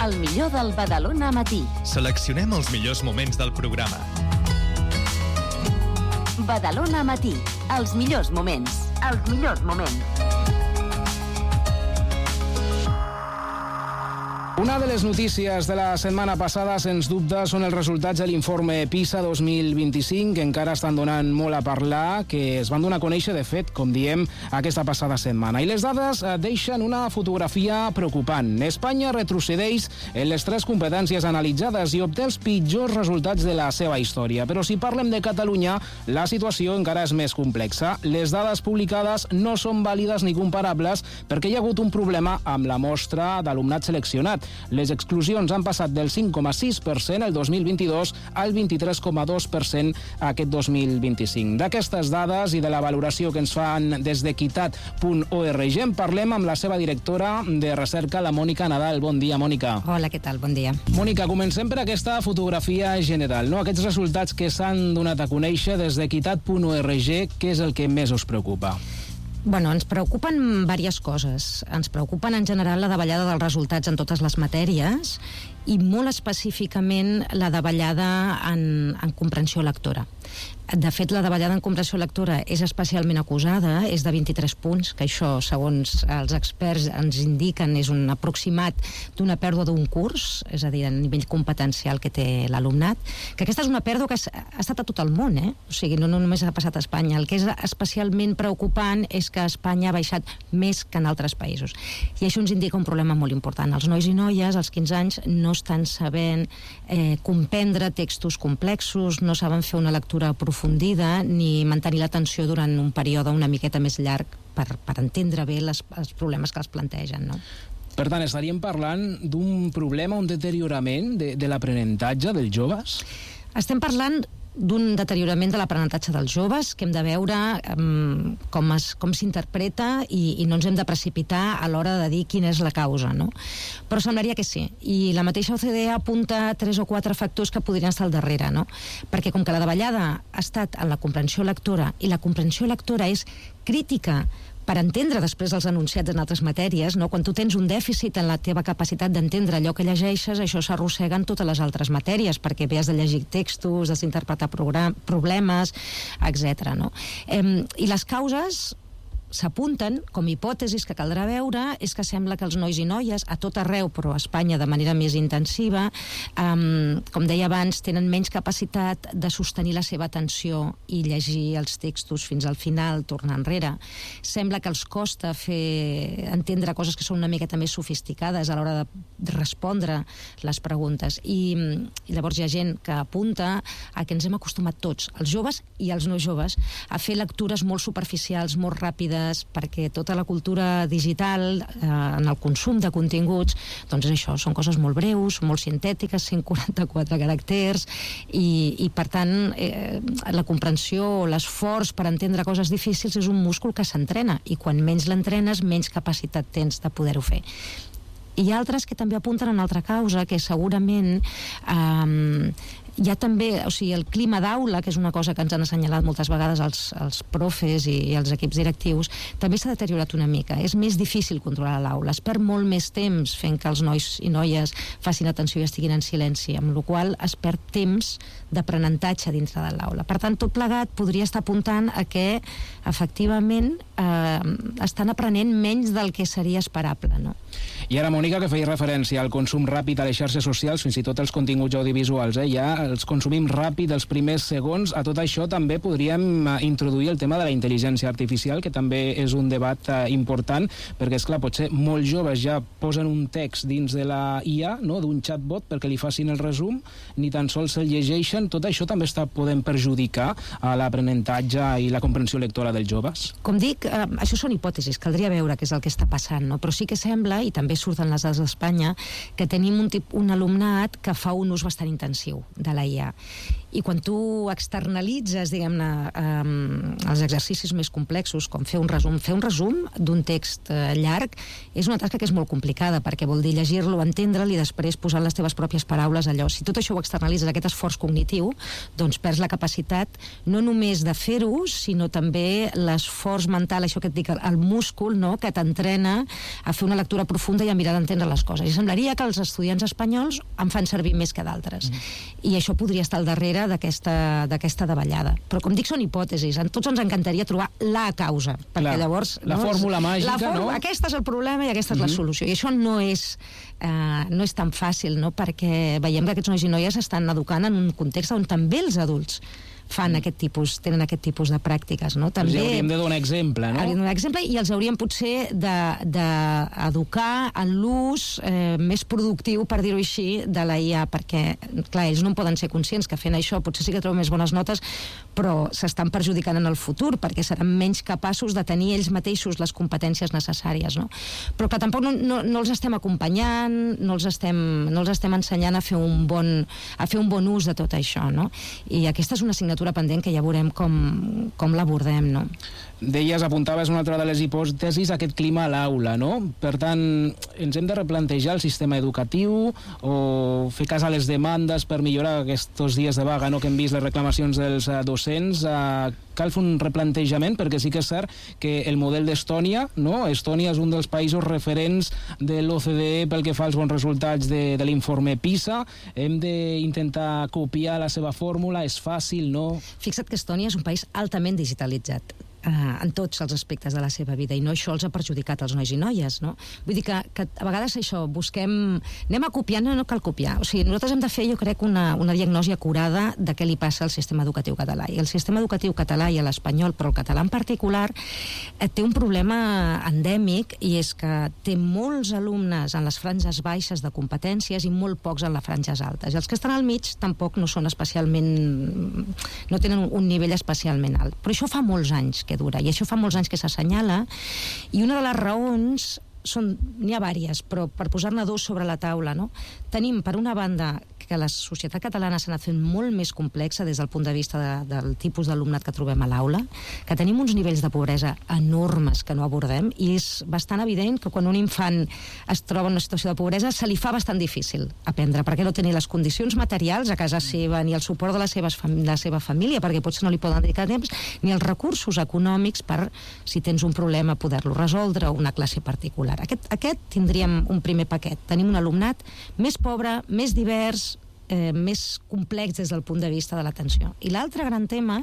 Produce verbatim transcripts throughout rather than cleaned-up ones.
El millor del Badalona Matí. Seleccionem els millors moments del programa. Badalona Matí. Els millors moments. Els millors moments. Una de les notícies de la setmana passada, sens dubte, són els resultats de l'informe PISA dos mil vint-i-cinc, que encara estan donant molt a parlar, que es van donar a conèixer, de fet, com diem, aquesta passada setmana. I les dades deixen una fotografia preocupant. Espanya retrocedeix en les tres competències analitzades i obté els pitjors resultats de la seva història. Però si parlem de Catalunya, la situació encara és més complexa. Les dades publicades no són vàlides ni comparables perquè hi ha hagut un problema amb la mostra d'alumnat seleccionat. Les exclusions han passat del cinc coma sis per cent el dos mil vint-i-dos al vint-i-tres coma dos per cent aquest dos mil vint-i-cinc. D'aquestes dades i de la valoració que ens fan des d'equitat punt org en parlem amb la seva directora de recerca, la Mònica Nadal. Bon dia, Mònica. Hola, què tal? Bon dia. Mònica, comencem per aquesta fotografia general, no? Aquests resultats que s'han donat a conèixer des d'equitat punt org, què és el que més us preocupa? Bueno, ens preocupen diverses coses. Ens preocupen en general la davallada dels resultats en totes les matèries i molt específicament la davallada en, en comprensió lectora. De fet, la davallada en comprensió lectora és especialment acusada, és de vint-i-tres punts, que això, segons els experts ens indiquen, és un aproximat d'una pèrdua d'un curs, és a dir, a nivell competencial que té l'alumnat, que aquesta és una pèrdua que ha estat a tot el món, eh? O sigui, no, no només ha passat a Espanya. El que és especialment preocupant és que Espanya ha baixat més que en altres països. I això ens indica un problema molt important. Els nois i noies, als quinze anys, no estan sabent eh, comprendre textos complexos, no saben fer una lectura aprofundida ni mantenir l'atenció durant un període una miqueta més llarg per, per entendre bé les, els problemes que els plantegen, no? Per tant, estaríem parlant d'un problema, un deteriorament de, de l'aprenentatge dels joves? Estem parlant d'un deteriorament de l'aprenentatge dels joves que hem de veure um, com, es, com s'interpreta i, i no ens hem de precipitar a l'hora de dir quina és la causa, no? Però semblaria que sí, i la mateixa O C D E apunta tres o quatre factors que podrien estar al darrere, no? Perquè com que la davallada ha estat en la comprensió lectora i la comprensió lectora és crítica per entendre després els enunciats en altres matèries, no? Quan tu tens un dèficit en la teva capacitat d'entendre allò que llegeixes, això s'arrossega en totes les altres matèries, perquè bé has de llegir textos, has d'interpretar problemes, etcètera, no? Eh, I les causes s'apunten com hipòtesis que caldrà veure és que sembla que els nois i noies a tot arreu, però a Espanya de manera més intensiva, um, com deia abans, tenen menys capacitat de sostenir la seva atenció i llegir els textos fins al final, tornar enrere. Sembla que els costa fer entendre coses que són una miqueta més sofisticades a l'hora de respondre les preguntes. I, i llavors hi ha gent que apunta a que ens hem acostumat tots, els joves i els no joves, a fer lectures molt superficials, molt ràpides, perquè tota la cultura digital eh, en el consum de continguts, doncs això, són coses molt breus, molt sintètiques, cent quaranta-quatre caràcters i, i per tant eh, la comprensió o l'esforç per entendre coses difícils és un múscul que s'entrena i quan menys l'entrenes menys capacitat tens de poder-ho fer. Hi ha altres que també apunten a una altra causa que segurament eh, hi ha també, o sigui, el clima d'aula, que és una cosa que ens han assenyalat moltes vegades els, els profes i, i els equips directius, també s'ha deteriorat una mica. És més difícil controlar l'aula, es perd molt més temps fent que els nois i noies facin atenció i estiguin en silenci, amb la qual cosa es perd temps d'aprenentatge dintre de l'aula. Per tant, tot plegat podria estar apuntant a que efectivament eh, estan aprenent menys del que seria esperable, no? I ara, Mònica, que feia referència al consum ràpid a les xarxes socials, fins i tot els continguts audiovisuals, eh? Ja els consumim ràpid els primers segons. A tot això també podríem introduir el tema de la intel·ligència artificial, que també és un debat eh, important, perquè, esclar, potser molts joves ja posen un text dins de la I A, no?, d'un chatbot perquè li facin el resum, ni tan sols el llegeixen. Tot això també està podent perjudicar a l'aprenentatge i la comprensió lectora dels joves? Com dic, eh, això són hipòtesis, caldria veure què és el que està passant, no? Però sí que sembla, i també surten les dades d'Espanya, que tenim un, tip, un alumnat que fa un ús bastant intensiu de la I A. I quan tu externalitzes, diguem-ne, eh, els exercicis més complexos, com fer un resum, fer un resum d'un text eh, llarg, és una tasca que és molt complicada, perquè vol dir llegir-lo, entendre'l i després posar les teves pròpies paraules allò. Si tot això ho externalitzes, aquest esforç cognitiu, doncs perds la capacitat no només de fer-ho, sinó també l'esforç mental, això que et dic, el múscul, no?, que t'entrena a fer una lectura profunda i a mirar d'entendre les coses. I semblaria que els estudiants espanyols en fan servir més que d'altres. Mm. I això podria estar al darrere d'aquesta d'aquesta davallada. Però, com dic, són hipòtesis. A tots ens encantaria trobar la causa, perquè Clar, llavors... la no, fórmula màgica, la fórmula, no? Aquesta és el problema i aquesta és Mm-hmm. la solució. I això no és, eh, no és tan fàcil, no?, perquè veiem que aquests nois i noies estan educant en un context on també els adults fan aquest tipus, tenen aquest tipus de pràctiques, no? També els hauríem de donar exemple, no? Hauríem de donar exemple i els hauríem potser d'educar de, en l'ús eh, més productiu, per dir-ho així, de la I A, perquè, clar, ells no en poden ser conscients que fent això potser sí que troben més bones notes, però s'estan perjudicant en el futur, perquè seran menys capaços de tenir ells mateixos les competències necessàries, no? Però que tampoc no, no, no els estem acompanyant, no els estem, no els estem ensenyant a fer un bon, a fer un bon ús de tot això, no? I aquesta és una assignatura pendent que ja veurem com, com l'abordem, no? Deies, apuntaves una altra de les hipòtesis, aquest clima a l'aula, no? Per tant, ens hem de replantejar el sistema educatiu o fer cas a les demandes per millorar aquests dies de vaga, no?, que hem vist les reclamacions dels uh, docents. Uh, cal fer un replantejament, perquè sí que és cert que el model d'Estònia, no? Estònia és un dels països referents de l'O C D E pel que fa als bons resultats de, de l'informe PISA. Hem d'intentar copiar la seva fórmula, és fàcil, no? Fixa't que Estònia és un país altament digitalitzat. Uh, en tots els aspectes de la seva vida, i no això els ha perjudicat als nois i noies, no? Vull dir que, que a vegades això, busquem... Anem a copiar, no, no cal copiar. O sigui, nosaltres hem de fer, jo crec, una, una diagnosi acurada de què li passa al sistema educatiu català. I el sistema educatiu català i l'espanyol, però el català en particular, eh, té un problema endèmic, i és que té molts alumnes en les franges baixes de competències i molt pocs en les franges altes. I els que estan al mig tampoc no són especialment... no tenen un nivell especialment alt. Però això fa molts anys que dura, i això fa molts anys que s'assenyala, i una de les raons són, n'hi ha vàries, però per posar-ne dos sobre la taula, no? Tenim, per una banda, que la societat catalana s'ha anat fent molt més complexa des del punt de vista de, del tipus d'alumnat que trobem a l'aula, que tenim uns nivells de pobresa enormes que no abordem, i és bastant evident que quan un infant es troba en una situació de pobresa se li fa bastant difícil aprendre, perquè no té ni les condicions materials a casa seva, ni el suport de la, seves fam de la seva família, perquè potser no li poden dedicar temps, ni els recursos econòmics per, si tens un problema, poder-lo resoldre, o una classe particular. Aquest, aquest tindríem un primer paquet. Tenim un alumnat més pobre, més divers, Eh, més complex des del punt de vista de l'atenció. I l'altre gran tema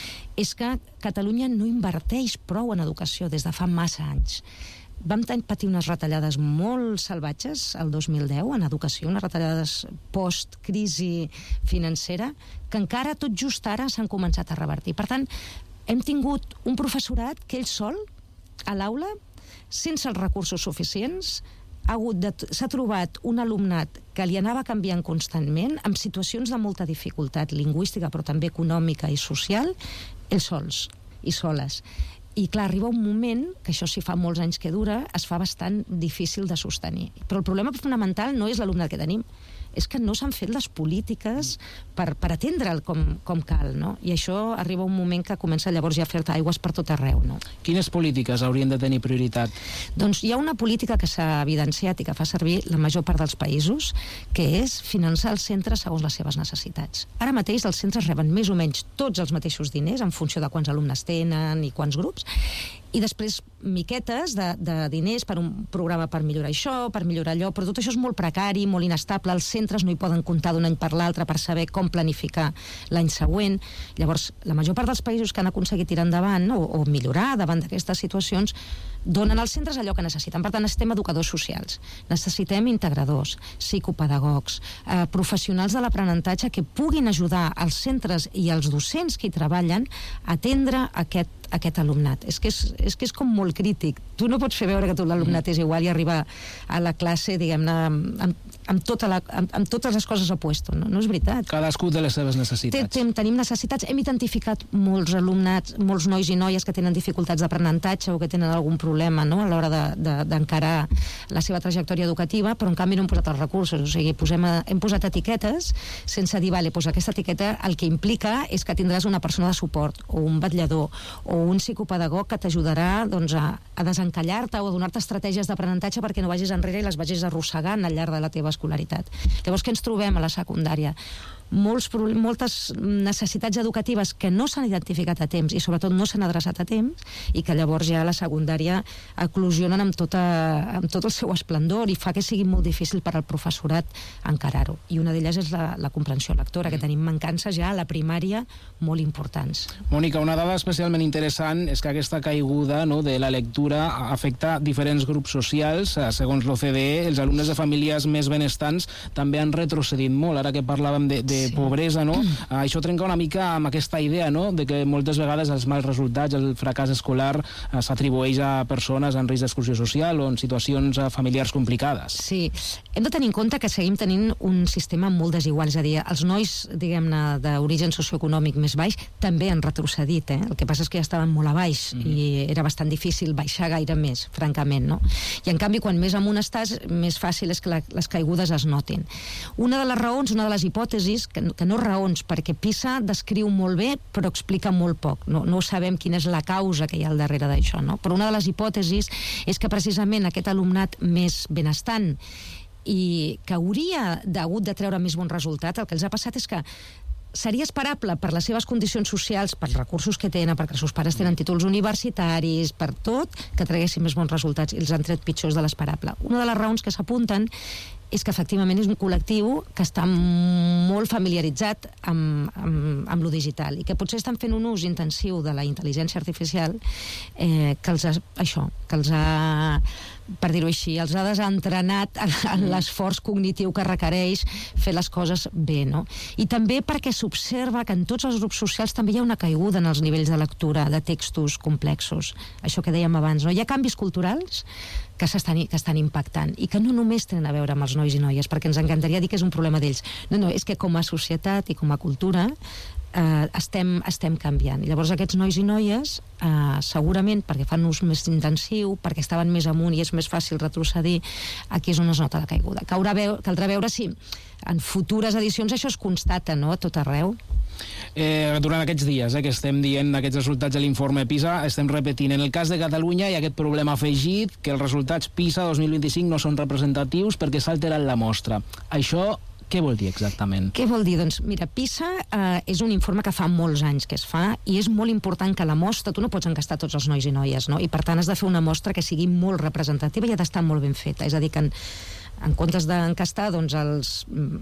és que Catalunya no inverteix prou en educació des de fa massa anys. Vam patir unes retallades molt salvatges el dos mil deu en educació, unes retallades post-crisi financera, que encara tot just ara s'han començat a revertir. Per tant, hem tingut un professorat que ell sol, a l'aula, sense els recursos suficients, ha hagut de, s'ha trobat un alumnat que li anava canviant constantment, amb situacions de molta dificultat lingüística, però també econòmica i social, ells sols i soles. I clar, arriba un moment, que això sí fa molts anys que dura, es fa bastant difícil de sostenir. Però el problema fonamental no és l'alumnat que tenim, és que no s'han fet les polítiques per, per atendre'l com, com cal, no? I això arriba un moment que comença llavors ja a fer-te aigües per tot arreu, no? Quines polítiques haurien de tenir prioritat? Doncs hi ha una política que s'ha evidenciat i que fa servir la major part dels països, que és finançar els centres segons les seves necessitats. Ara mateix els centres reben més o menys tots els mateixos diners en funció de quants alumnes tenen i quants grups, i després miquetes de, de diners per un programa per millorar això, per millorar allò, però tot això és molt precari, molt inestable, els centres no hi poden comptar d'un any per l'altre per saber com planificar l'any següent. Llavors, la major part dels països que han aconseguit tirar endavant o, o millorar davant d'aquestes situacions donen als centres allò que necessiten. Per tant, necessitem educadors socials, necessitem integradors, psicopedagogs, eh, professionals de l'aprenentatge que puguin ajudar els centres i els docents que hi treballen a atendre aquest aquest alumnat. És que és, és que és com molt crític. Tu no pots fer veure que tot l'alumnat és igual i arribar a la classe, diguem-ne, amb, amb, tota la, amb, amb totes les coses a puesto. No, no és veritat. Cadascú té les seves necessitats. Ten, tenim necessitats. Hem identificat molts alumnats, molts nois i noies que tenen dificultats d'aprenentatge o que tenen algun problema problema, no?, a l'hora d'encarar de, de, la seva trajectòria educativa, però en canvi no hem posat els recursos. O sigui, posem, hem posat etiquetes sense dir, vale, doncs aquesta etiqueta el que implica és que tindràs una persona de suport, o un vetllador, o un psicopedagog que t'ajudarà doncs, a, a desencallar-te o a donar-te estratègies d'aprenentatge perquè no vagis enrere i les vagis arrossegant al llarg de la teva escolaritat. Llavors, què ens trobem a la secundària? Molts, moltes necessitats educatives que no s'han identificat a temps i sobretot no s'han adreçat a temps i que llavors ja a la secundària eclosionen amb, tota, amb tot el seu esplendor i fa que sigui molt difícil per al professorat encarar-ho. I una d'elles és la, la comprensió lectora, que tenim mancances ja a la primària molt importants. Mònica, una dada especialment interessant és que aquesta caiguda, no, de la lectura afecta diferents grups socials. Segons l'O C D E, els alumnes de famílies més benestants també han retrocedit molt. Ara que parlàvem de, de sí. pobresa, no? Mm. Això trenca una mica amb aquesta idea, no?, de que moltes vegades els mals resultats, el fracàs escolar s'atribueix a persones en risc d'exclusió social o en situacions familiars complicades. Sí. Hem de tenir en compte que seguim tenint un sistema molt desigual, és a dir, els nois, diguem-ne, d'origen socioeconòmic més baix també han retrocedit, eh? El que passa és que ja estaven molt a baix mm. i era bastant difícil baixar gaire més, francament, no? I en canvi, quan més amunt estàs, més fàcil és que la, les caigudes es notin. Una de les raons, una de les hipòtesis, que, que no raons, perquè PISA descriu molt bé, però explica molt poc. No, no sabem quina és la causa que hi ha al darrere d'això, no? Però una de les hipòtesis és que precisament aquest alumnat més benestant i que hauria d'hagut de treure més bon resultat, el que els ha passat és que seria esperable per les seves condicions socials, pels recursos que tenen, perquè els seus pares tenen títols universitaris, per tot, que traguessin més bons resultats i els han tret pitjors de l'esperable. Una de les raons que s'apunten és que efectivament és un col·lectiu que està molt familiaritzat amb, amb, amb lo digital i que potser estan fent un ús intensiu de la intel·ligència artificial eh, que els ha, això, que els ha, per dir-ho així, els ha desentrenat en l'esforç cognitiu que requereix fer les coses bé, no? I també perquè s'observa que en tots els grups socials també hi ha una caiguda en els nivells de lectura de textos complexos, això que dèiem abans, no? Hi ha canvis culturals que s'estan que estan impactant i que no només tenen a veure amb els nois i noies, perquè ens encantaria dir que és un problema d'ells. No, no, és que com a societat i com a cultura eh, estem, estem canviant. I llavors aquests nois i noies, eh, segurament perquè fan ús més intensiu, perquè estaven més amunt i és més fàcil retrocedir, aquí és on es nota la caiguda. Caurà veu, caldrà veure si en futures edicions això es constata, no?, a tot arreu. Eh, durant aquests dies eh, que estem dient aquests resultats de l'informe PISA, estem repetint en el cas de Catalunya hi ha aquest problema afegit que els resultats PISA dos mil vint-i-cinc no són representatius perquè s'ha alterat la mostra. Això què vol dir exactament? Què vol dir? Doncs mira, PISA eh, és un informe que fa molts anys que es fa i és molt important que la mostra, tu no pots encastar tots els nois i noies, no? I per tant has de fer una mostra que sigui molt representativa i ha d'estar molt ben feta, és a dir que en, en comptes d'encastar doncs, els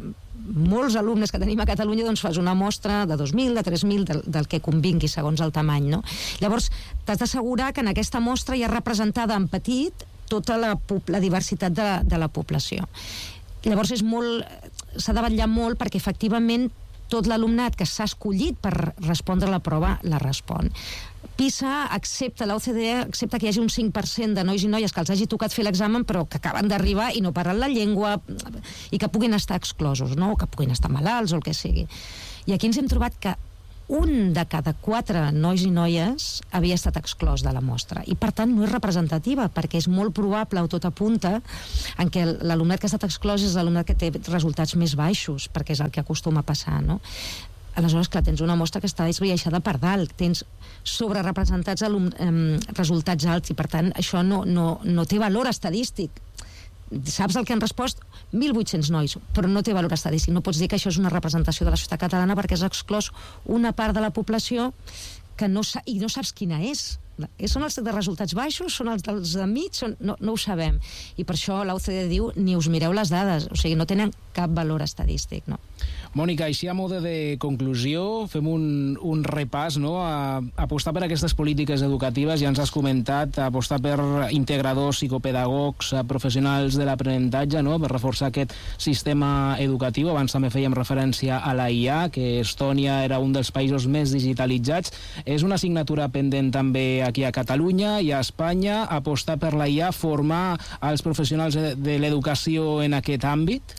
molts alumnes que tenim a Catalunya, doncs fas una mostra de dos mil, de tres mil, del, del que convingui segons el tamany, no? Llavors t'has d'assegurar que en aquesta mostra hi ha representada en petit tota la, la diversitat de, de la població. Llavors és molt, s'ha de vetllar molt perquè efectivament tot l'alumnat que s'ha escollit per respondre a la prova la respon. PISA accepta, la O C D E accepta que hi hagi un cinc per cent de nois i noies que els hagi tocat fer l'examen però que acaben d'arribar i no parlen la llengua i que puguin estar exclosos, no? O que puguin estar malalts o el que sigui. I aquí ens hem trobat que un de cada quatre nois i noies havia estat exclòs de la mostra i per tant no és representativa perquè és molt probable o tot apunta en què l'alumnat que ha estat exclòs és l'alumnat que té resultats més baixos perquè és el que acostuma a passar, no? Aleshores, clar, tens una mostra que està esbiaixada per dalt, tens sobrerepresentats eh, resultats alts i per tant això no, no, no té valor estadístic. Saps el que han respost? mil vuit-cents nois, però no té valor estadístic. No pots dir que això és una representació de la societat catalana perquè has exclòs una part de la població que no sa- i no saps quina és. Són els de resultats baixos? Són els dels de mig? Són... No, no ho sabem. I per això l'O C D E diu ni us mireu les dades. O sigui, no tenen cap valor estadístic, no? Mònica, així a mode de conclusió, fem un, un repàs, no? A, a apostar per aquestes polítiques educatives, ja ens has comentat, a apostar per integradors, psicopedagogs, professionals de l'aprenentatge, no? Per reforçar aquest sistema educatiu. Abans també fèiem referència a la I A, que Estònia era un dels països més digitalitzats. És una assignatura pendent també aquí a Catalunya i a Espanya, apostar per la I A, formar els professionals de l'educació en aquest àmbit?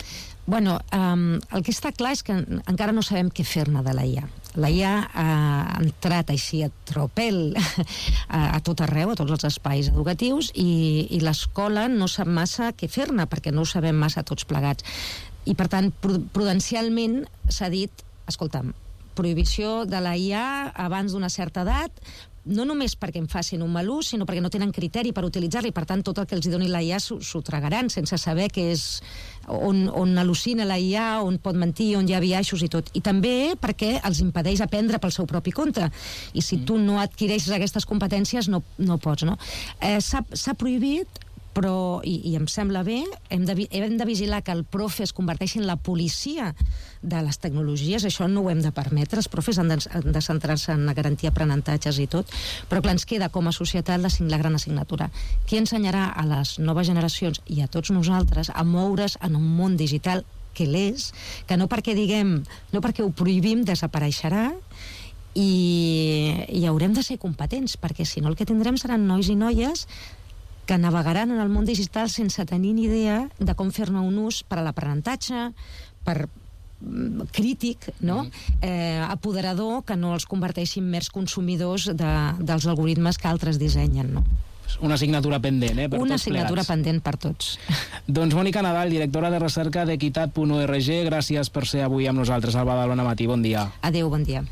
Bueno, um, el que està clar és que encara no sabem què fer-ne de la I A. La I A ha entrat així a tropel a, a tot arreu, a tots els espais educatius, i, i l'escola no sap massa què fer-ne, perquè no ho sabem massa tots plegats. I, per tant, prudencialment s'ha dit, escolta'm, prohibició de la I A abans d'una certa edat, no només perquè en facin un mal ús, sinó perquè no tenen criteri per utilitzar-la, i per tant tot el que els doni la I A s'ho tragaran sense saber què és, on, on al·lucina la I A, on pot mentir, on hi ha biaixos i tot. I també perquè els impedeix aprendre pel seu propi compte. I si tu no adquireixes aquestes competències no, no pots, no? Eh, s'ha prohibit, però, i, i em sembla bé, hem de, hem de vigilar que el profe es converteixi en la policia de les tecnologies. Això no ho hem de permetre. Els profes han de, han de centrar-se en garantir aprenentatges i tot, però clar, ens queda com a societat la, la gran assignatura. Qui ensenyarà a les noves generacions i a tots nosaltres a moure's en un món digital que l'és, que no perquè diguem, no perquè ho prohibim desapareixerà, i, i haurem de ser competents, perquè si no el que tindrem seran nois i noies que navegaran en el món digital sense tenir ni idea de com fer-ne un ús per a l'aprenentatge, per crític, no? Eh, apoderador, que no els converteixin mers consumidors de, dels algoritmes que altres dissenyen, no? Una assignatura pendent, eh? Per Una tots assignatura plegats. pendent per tots. Doncs Mònica Nadal, directora de recerca d'equitat punt org, gràcies per ser avui amb nosaltres al Badalona Matí. Bon dia. Adéu, bon dia.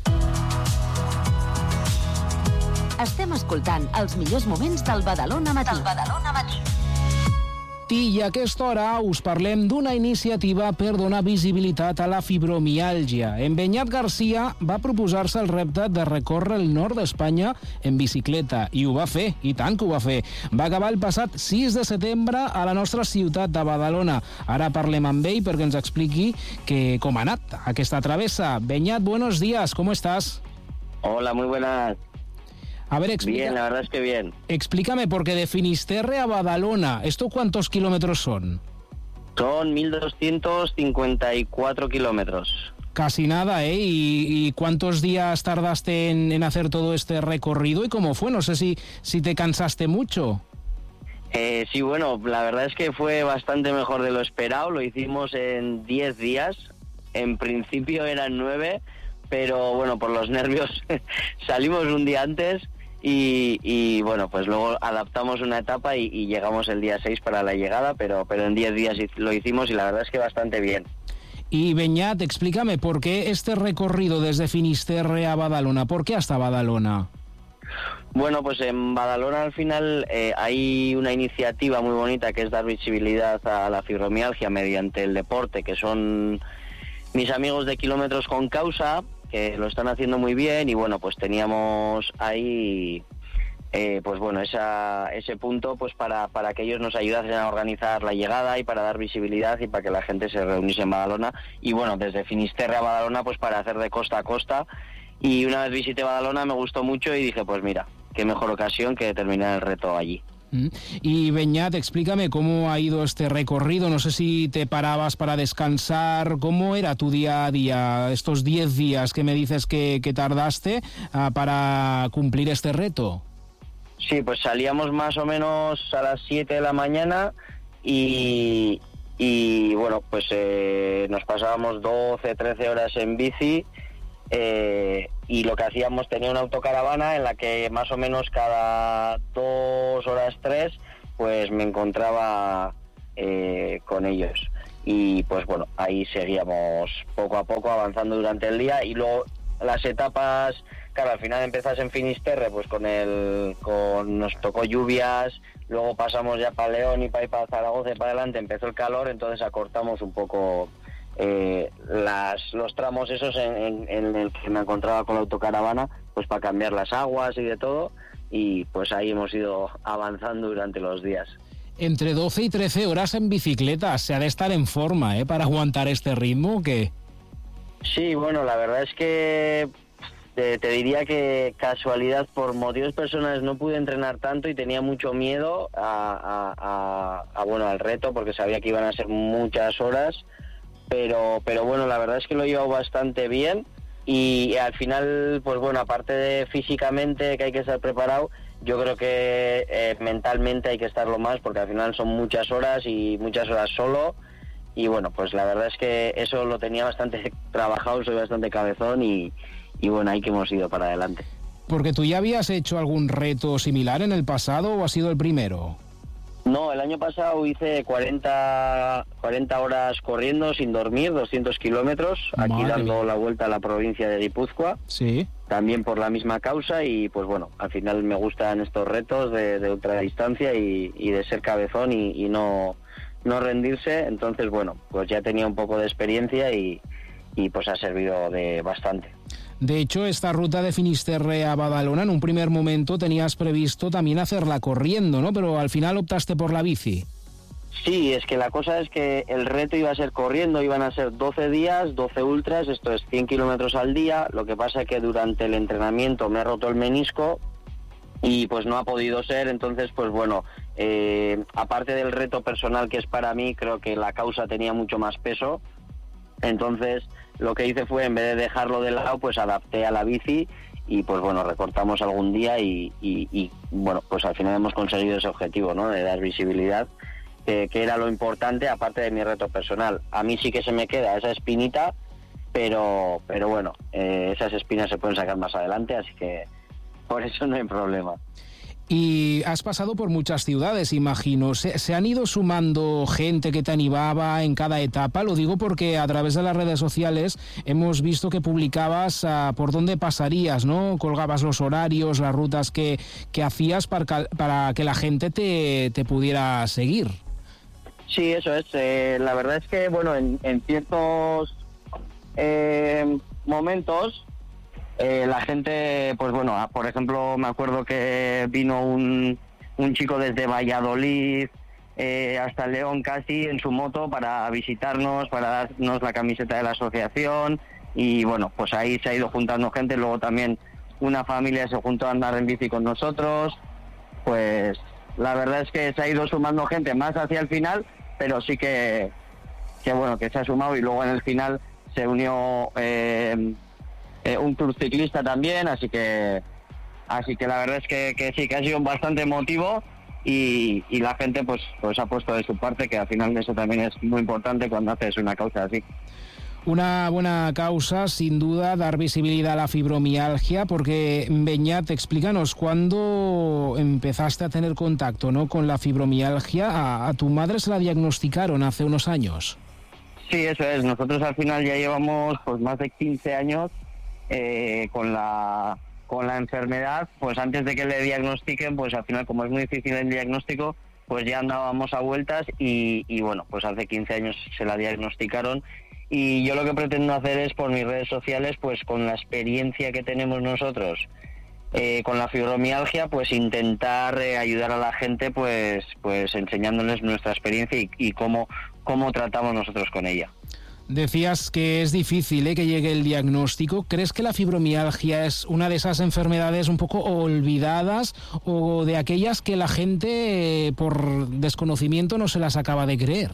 Estem escoltant els millors moments del Badalona Matí. Del Badalona Matí. I a aquesta hora us parlem d'una iniciativa per donar visibilitat a la fibromiàlgia. En Beñat Garcia va proposar-se el repte de recórrer el nord d'Espanya en bicicleta, i ho va fer, i tant que ho va fer. Va acabar el passat sis de setembre a la nostra ciutat de Badalona. Ara parlem amb ell perquè ens expliqui que, com ha anat aquesta travessa. Beñat, buenos días, ¿cómo estás? Hola, muy buenas. A ver, explica... Bien, la verdad es que bien. Explícame, porque de Finisterre a Badalona, ¿esto cuántos kilómetros son? Son mil doscientos cincuenta y cuatro kilómetros. Casi nada, ¿eh? ¿Y, y cuántos días tardaste en, en hacer todo este recorrido? ¿Y cómo fue? No sé si, si te cansaste mucho. Eh, sí, bueno, la verdad es que fue bastante mejor de lo esperado. Lo hicimos en diez días. En principio eran nueve, pero bueno, por los nervios salimos un día antes. Y, y bueno, pues luego adaptamos una etapa y, y llegamos el día seis para la llegada, pero, pero en diez días lo hicimos y la verdad es que bastante bien. Y Beñat, explícame, ¿por qué este recorrido desde Finisterre a Badalona? ¿Por qué hasta Badalona? Bueno, pues en Badalona al final eh, hay una iniciativa muy bonita que es dar visibilidad a la fibromialgia mediante el deporte, que son mis amigos de Kilómetros con Causa, que lo están haciendo muy bien, y bueno, pues teníamos ahí eh, pues bueno, esa, ese punto pues para, para que ellos nos ayudasen a organizar la llegada y para dar visibilidad y para que la gente se reuniese en Badalona, y bueno, desde Finisterre a Badalona pues para hacer de costa a costa. Y una vez visité Badalona me gustó mucho y dije, pues mira, qué mejor ocasión que terminar el reto allí. Y Beñat, explícame cómo ha ido este recorrido. No sé si te parabas para descansar. ¿Cómo era tu día a día, estos diez días que me dices que, que tardaste uh, para cumplir este reto? Sí, pues salíamos más o menos a las siete de la mañana y, y bueno, pues eh, nos pasábamos doce, trece horas en bici. Eh, y lo que hacíamos, tenía una autocaravana en la que más o menos cada dos horas, tres, pues me encontraba eh, con ellos. Y pues bueno, ahí seguíamos poco a poco avanzando durante el día, y luego las etapas, claro, al final empezás en Finisterre, pues con el, con nos tocó lluvias, luego pasamos ya para León y para, para Zaragoza y para adelante empezó el calor, entonces acortamos un poco Eh, las, los tramos esos en, en, en el que me encontraba con la autocaravana, pues para cambiar las aguas y de todo, y pues ahí hemos ido avanzando durante los días. Entre doce y trece horas en bicicleta, se ha de estar en forma, ¿eh? Para aguantar este ritmo, ¿o qué? Sí, bueno, la verdad es que te, te diría que casualidad, por motivos personales no pude entrenar tanto y tenía mucho miedo a, a, a, a bueno, al reto, porque sabía que iban a ser muchas horas. Pero, pero bueno, la verdad es que lo he llevado bastante bien, y al final, pues bueno, aparte de físicamente que hay que estar preparado, yo creo que eh, mentalmente hay que estarlo más, porque al final son muchas horas y muchas horas solo, y bueno, pues la verdad es que eso lo tenía bastante trabajado, soy bastante cabezón y, y bueno, ahí que hemos ido para adelante. Porque tú ya habías hecho algún reto similar en el pasado o ha sido el primero. No, el año pasado hice cuarenta, cuarenta horas corriendo sin dormir, doscientos kilómetros, aquí Madre dando mía. la vuelta a la provincia de Guipúzcoa. Sí. También por la misma causa y pues bueno, al final me gustan estos retos de, de ultradistancia y, y de ser cabezón y, y no, no rendirse. Entonces bueno, pues ya tenía un poco de experiencia y, y pues ha servido de bastante. De hecho, esta ruta de Finisterre a Badalona, en un primer momento tenías previsto también hacerla corriendo, ¿no? Pero al final optaste por la bici. Sí, es que la cosa es que el reto iba a ser corriendo, iban a ser doce días, doce ultras, esto es cien kilómetros al día. Lo que pasa es que durante el entrenamiento me he roto el menisco y pues no ha podido ser. Entonces, pues bueno, eh, aparte del reto personal que es para mí, creo que la causa tenía mucho más peso. Entonces, lo que hice fue, en vez de dejarlo de lado, pues adapté a la bici y pues bueno, recortamos algún día y, y, y bueno, pues al final hemos conseguido ese objetivo, ¿no? De dar visibilidad, que, que era lo importante, aparte de mi reto personal. A mí sí que se me queda esa espinita, pero pero bueno, eh, esas espinas se pueden sacar más adelante, así que por eso no hay problema. Y has pasado por muchas ciudades, imagino. ¿Se, ¿Se han ido sumando gente que te animaba en cada etapa? Lo digo porque a través de las redes sociales hemos visto que publicabas uh, por dónde pasarías, ¿no? Colgabas los horarios, las rutas que, que hacías para, para que la gente te, te pudiera seguir. Sí, eso es. Eh, la verdad es que, bueno, en, en ciertos eh, momentos... Eh, la gente, pues bueno, por ejemplo, me acuerdo que vino un, un chico desde Valladolid eh, hasta León casi en su moto para visitarnos, para darnos la camiseta de la asociación y bueno, pues ahí se ha ido juntando gente. Luego también una familia se juntó a andar en bici con nosotros. Pues la verdad es que se ha ido sumando gente más hacia el final, pero sí que, que bueno, que se ha sumado y luego en el final se unió... Eh, Eh, un club ciclista también, así que así que la verdad es que, que sí, que ha sido bastante emotivo y, y la gente pues pues ha puesto de su parte, que al final eso también es muy importante cuando haces una causa así. Una buena causa, sin duda, dar visibilidad a la fibromialgia, porque, Beñat, explícanos, ¿cuándo empezaste a tener contacto, ¿no?, con la fibromialgia? A, a tu madre se la diagnosticaron hace unos años. Sí, eso es. Nosotros al final ya llevamos pues más de quince años eh, con la con la enfermedad. Pues antes de que le diagnostiquen, pues al final, como es muy difícil el diagnóstico, pues ya andábamos a vueltas y, y bueno, pues hace quince años se la diagnosticaron. Y yo lo que pretendo hacer es, por mis redes sociales, pues con la experiencia que tenemos nosotros eh, con la fibromialgia, pues intentar eh, ayudar a la gente, pues pues enseñándoles nuestra experiencia y, y cómo, cómo tratamos nosotros con ella. Decías que es difícil ¿eh? que llegue el diagnóstico. ¿Crees que la fibromialgia es una de esas enfermedades un poco olvidadas o de aquellas que la gente, eh, por desconocimiento, no se las acaba de creer?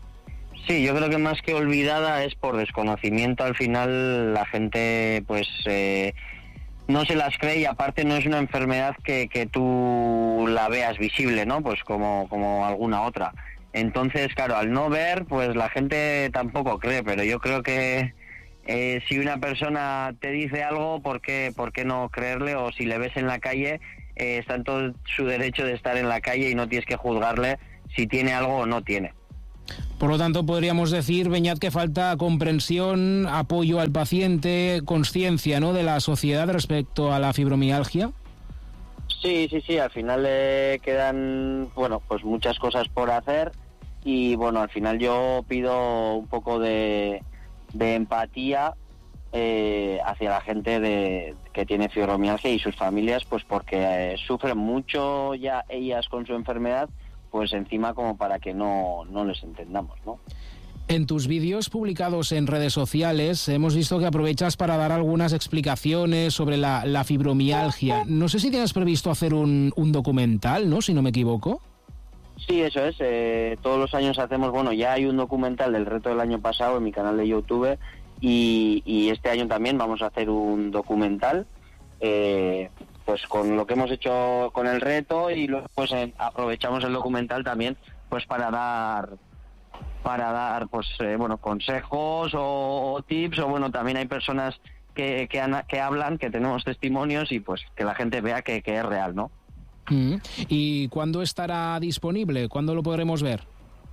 Sí, yo creo que más que olvidada es por desconocimiento. Al final la gente pues eh, no se las cree y aparte no es una enfermedad que, que tú la veas visible, ¿no? Pues como, como alguna otra. Entonces, claro, al no ver, pues la gente tampoco cree, pero yo creo que eh, si una persona te dice algo, ¿por qué, por qué no creerle? O si le ves en la calle, eh, está en todo su derecho de estar en la calle y no tienes que juzgarle si tiene algo o no tiene. Por lo tanto, podríamos decir, Beñat, que falta comprensión, apoyo al paciente, conciencia, ¿no?, de la sociedad respecto a la fibromialgia. Sí, sí, sí, al final eh, quedan, bueno, pues muchas cosas por hacer y, bueno, al final yo pido un poco de, de empatía eh, hacia la gente de, que tiene fibromialgia y sus familias, pues porque eh, sufren mucho ya ellas con su enfermedad, pues encima como para que no, no les entendamos, ¿no? En tus vídeos publicados en redes sociales hemos visto que aprovechas para dar algunas explicaciones sobre la, la fibromialgia. No sé si tienes previsto hacer un, un documental, ¿no?, si no me equivoco. Sí, eso es. Eh, todos los años hacemos, bueno, ya hay un documental del reto del año pasado en mi canal de YouTube y, y este año también vamos a hacer un documental eh, pues con lo que hemos hecho con el reto y luego pues eh, aprovechamos el documental también pues para dar para dar pues eh, bueno, consejos o, o tips, o bueno, también hay personas que, que, han, que hablan, que tenemos testimonios y pues que la gente vea que, que es real, ¿no? Mm. ¿Y cuándo estará disponible? ¿Cuándo lo podremos ver?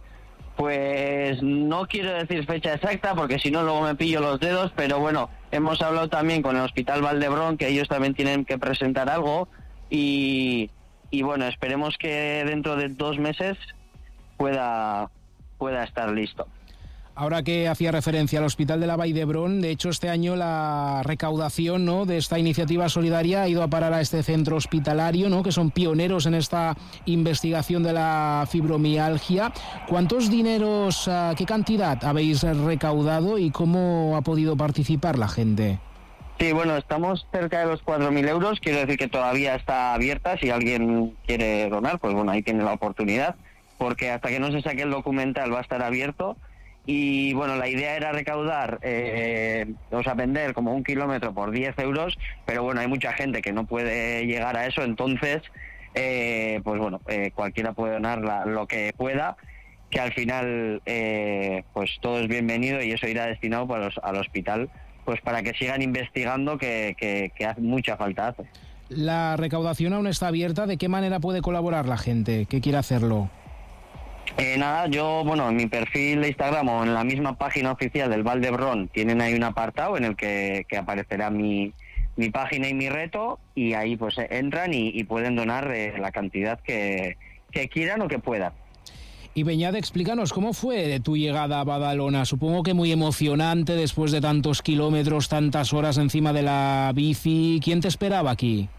Pues no quiero decir fecha exacta porque si no luego me pillo los dedos, pero bueno, hemos hablado también con el Hospital Valdebrón, que ellos también tienen que presentar algo y, y bueno, esperemos que dentro de dos meses pueda, pueda estar listo. Ahora que hacía referencia al Hospital de la Vall d'Hebron, de hecho este año la recaudación, ¿no?, de esta iniciativa solidaria ha ido a parar a este centro hospitalario, ¿no?, que son pioneros en esta investigación de la fibromialgia. ¿Cuántos dineros, uh, qué cantidad habéis recaudado y cómo ha podido participar la gente? Sí, bueno, estamos cerca de los cuatro mil euros, quiero decir que todavía está abierta, si alguien quiere donar, pues bueno, ahí tiene la oportunidad, porque hasta que no se saque el documental va a estar abierto. Y bueno, la idea era recaudar, eh, o sea, vender como un kilómetro por diez euros, pero bueno, hay mucha gente que no puede llegar a eso, entonces, eh, pues bueno, eh, cualquiera puede donar la, lo que pueda, que al final, eh, pues todo es bienvenido y eso irá destinado para los, al hospital, pues para que sigan investigando, que, que, que hace mucha falta hace. La recaudación aún está abierta, ¿de qué manera puede colaborar la gente que quiera hacerlo? Eh, nada, yo, bueno, en mi perfil de Instagram o en la misma página oficial del Vall d'Hebron tienen ahí un apartado en el que, que aparecerá mi, mi página y mi reto, y ahí pues entran y, y pueden donar eh, la cantidad que, que quieran o que puedan. Y Beñat, explícanos, ¿cómo fue tu llegada a Badalona? Supongo que muy emocionante después de tantos kilómetros, tantas horas encima de la bici. ¿Quién te esperaba aquí?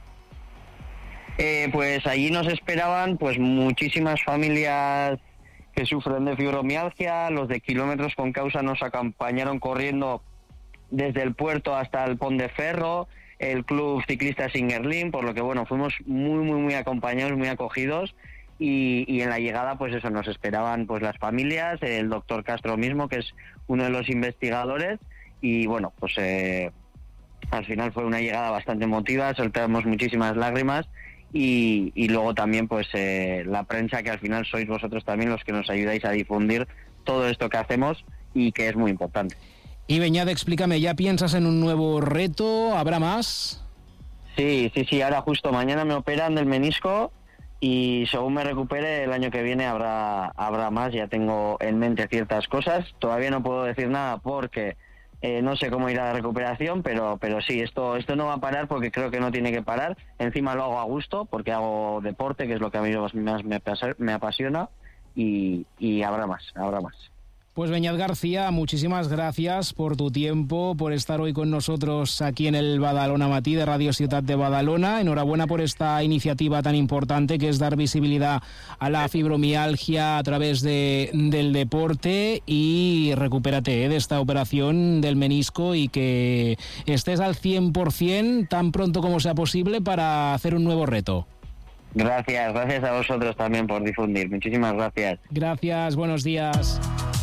Eh, pues allí nos esperaban pues muchísimas familias que sufren de fibromialgia. Los de Kilómetros con Causa nos acompañaron corriendo desde el puerto hasta el Pont de Ferro, el Club Ciclista Singerlin, por lo que bueno, fuimos muy muy muy acompañados, muy acogidos, y, y en la llegada pues eso, nos esperaban pues las familias, el doctor Castro mismo, que es uno de los investigadores, y bueno, pues eh, al final fue una llegada bastante emotiva, soltamos muchísimas lágrimas. Y, y luego también pues eh, la prensa, que al final sois vosotros también los que nos ayudáis a difundir todo esto que hacemos y que es muy importante. Y Beñat, explícame, ¿ya piensas en un nuevo reto? ¿Habrá más? Sí, sí, sí, ahora justo mañana me operan del menisco y según me recupere el año que viene habrá, habrá más. Ya tengo en mente ciertas cosas, todavía no puedo decir nada porque Eh, no sé cómo irá la recuperación, pero pero sí, esto esto no va a parar porque creo que no tiene que parar. Encima lo hago a gusto porque hago deporte, que es lo que a mí más me, me apasiona, y, y habrá más, habrá más. Pues Beñat García, muchísimas gracias por tu tiempo, por estar hoy con nosotros aquí en el Badalona Matí de Radio Ciutat de Badalona. Enhorabuena por esta iniciativa tan importante que es dar visibilidad a la fibromialgia a través de, del deporte, y recupérate eh, de esta operación del menisco y que estés al cien por ciento tan pronto como sea posible para hacer un nuevo reto. Gracias, gracias a vosotros también por difundir. Muchísimas gracias. Gracias, buenos días.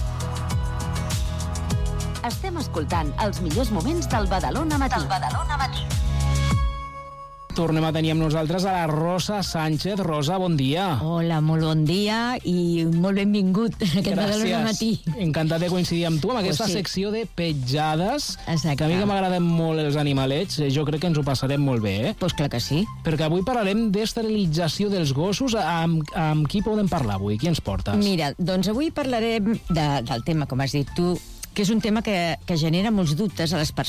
Estem escoltant els millors moments del Badalona Matí. Del Badalona Matí. Tornem a tenir amb nosaltres a la Rosa Sánchez. Rosa, bon dia. Hola, molt bon dia i molt benvingut a aquest Badalona Matí. Encantat de coincidir amb tu amb aquesta pues sí. secció de petjades. Exacte. Que a mi que m'agraden molt els animalets, jo crec que ens ho passarem molt bé, eh? Pues clar que sí. Perquè avui parlarem d'esterilització dels gossos. Amb, amb qui podem parlar avui? Qui ens portes? Mira, doncs avui parlarem de, del tema, com has dit tu, que és un tema que, que genera molts dubtes a les persones